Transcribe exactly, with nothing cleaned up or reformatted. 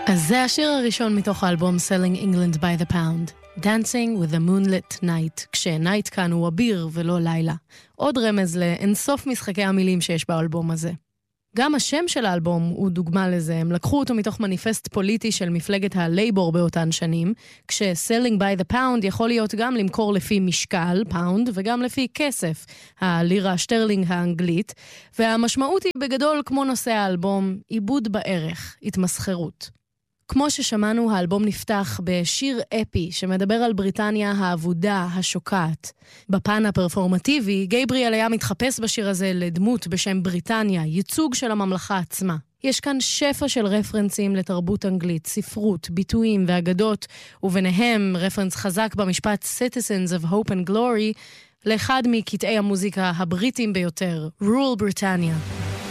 אז זה השיר הראשון מתוך האלבום Selling England by the Pound, Dancing with a Moonlit Night, כשנייט כאן הוא אביר ולא לילה. עוד רמז לאינסוף משחקי המילים שיש באלבום הזה. גם השם של האלבום הוא דוגמה לזה, הם לקחו אותו מתוך מניפסט פוליטי של מפלגת הלייבור באותן שנים, כש-Selling by the Pound יכול להיות גם למכור לפי משקל, פאונד, וגם לפי כסף, הלירה שטרלינג האנגלית, והמשמעות היא בגדול כמו נושא האלבום, עיבוד בערך, התמסחרות. כמו ששמענו, האלבום נפתח בשיר אפי שמדבר על בריטניה האבודה, השוקעת. בפן הפרפורמטיבי, גייבריאל היה מתחפש בשיר הזה לדמות בשם בריטניה, ייצוג של הממלכה עצמה. יש כאן שפע של רפרנסים לתרבות אנגלית, ספרות, ביטויים ואגדות, וביניהם רפרנס חזק במשפט Citizens of Hope and Glory, לאחד מקטעי המוזיקה הבריטים ביותר, Rule Britannia.